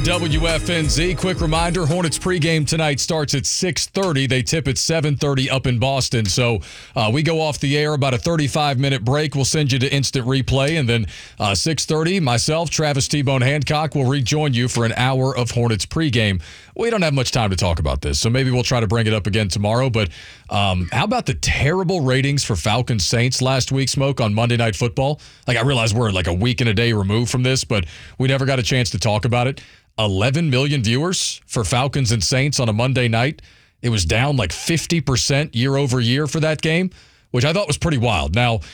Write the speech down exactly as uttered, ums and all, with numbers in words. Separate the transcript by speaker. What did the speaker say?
Speaker 1: W F N Z, quick reminder, Hornets pregame tonight starts at six thirty. They tip at seven thirty up in Boston. So uh, we go off the air, about a thirty-five minute break. We'll send you to instant replay. And then uh, six thirty, myself, Travis T-Bone Hancock, will rejoin you for an hour of Hornets pregame. We don't have much time to talk about this, so maybe we'll try to bring it up again tomorrow. But um, how about the terrible ratings for Falcons Saints last week, Smoke, on Monday Night Football? Like, I realize we're like a week and a day removed from this, but we never got a chance to talk about it. eleven million viewers for Falcons and Saints on a Monday night. It was down like fifty percent year over year for that game, which I thought was pretty wild. Now,